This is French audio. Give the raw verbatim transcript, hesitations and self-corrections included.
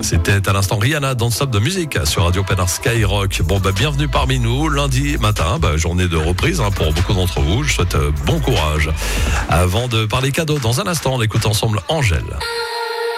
C'était à l'instant Rihanna, Don't Stop de musique sur Radio Pénard Skyrock. Bon, bah, bienvenue parmi nous. Lundi matin, bah, journée de reprise hein, pour beaucoup d'entre vous. Je souhaite euh, bon courage. Avant de parler cadeaux, dans un instant, on écoute ensemble Angèle.